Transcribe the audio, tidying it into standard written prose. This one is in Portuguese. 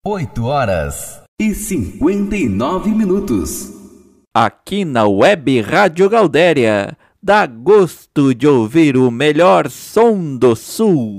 8h59. Aqui na Web Rádio Gaudéria, dá gosto de ouvir o melhor som do Sul.